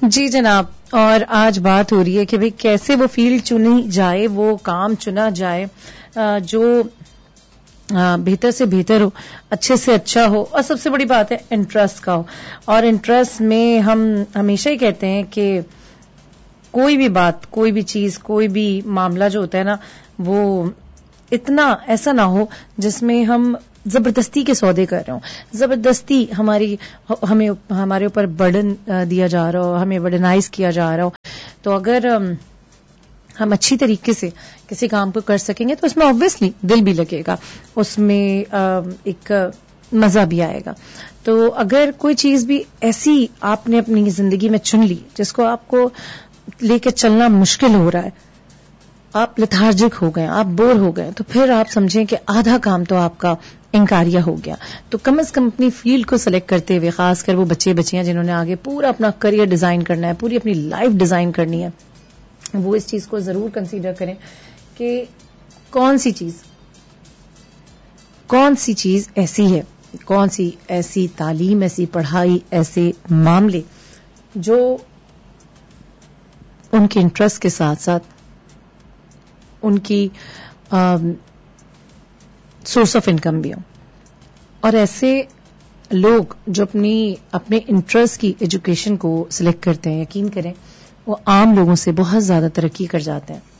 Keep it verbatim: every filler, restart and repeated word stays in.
جی جناب، اور آج بات ہو رہی ہے کہ بھئی کیسے وہ فیلڈ چنی جائے، وہ کام چنا جائے جو بہتر سے بہتر ہو، اچھے سے اچھا ہو، اور سب سے بڑی بات ہے انٹرسٹ کا ہو. اور انٹرسٹ میں ہم ہمیشہ ہی کہتے ہیں کہ کوئی بھی بات، کوئی بھی چیز، کوئی بھی معاملہ جو ہوتا ہے نا، وہ اتنا ایسا نہ ہو جس میں ہم زبردستی کے سودے کر رہے ہوں، زبردستی ہماری ہمیں ہمارے اوپر برڈن دیا جا رہا ہو، ہمیں برڈنائز کیا جا رہا ہو. تو اگر ہم اچھی طریقے سے کسی کام کو کر سکیں گے تو اس میں آبویسلی دل بھی لگے گا، اس میں ایک مزہ بھی آئے گا. تو اگر کوئی چیز بھی ایسی آپ نے اپنی زندگی میں چن لی جس کو آپ کو لے کے چلنا مشکل ہو رہا ہے، آپ لتھارجک ہو گئے، آپ بور ہو گئے، تو پھر آپ سمجھیں کہ آدھا کام تو آپ کا انکاریہ ہو گیا. تو کم از کم اپنی فیلڈ کو سلیکٹ کرتے ہوئے، خاص کر وہ بچے بچیاں جنہوں نے آگے پورا اپنا کریئر ڈیزائن کرنا ہے، پوری اپنی لائف ڈیزائن کرنی ہے، وہ اس چیز کو ضرور کنسیڈر کریں کہ کون سی چیز کون سی چیز ایسی ہے، کون سی ایسی تعلیم، ایسی پڑھائی، ایسے معاملے جو ان کے انٹرسٹ کے ساتھ ساتھ ان کی سورس آف انکم بھی ہو. اور ایسے لوگ جو اپنی اپنے انٹرسٹ کی ایجوکیشن کو سلیکٹ کرتے ہیں، یقین کریں وہ عام لوگوں سے بہت زیادہ ترقی کر جاتے ہیں.